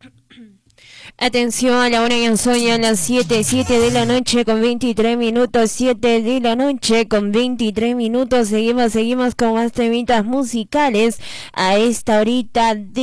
Atención, a la hora ya son ya las 7 de la noche con 23 minutos, 7 de la noche con 23 minutos. Seguimos con más temitas musicales a esta horita de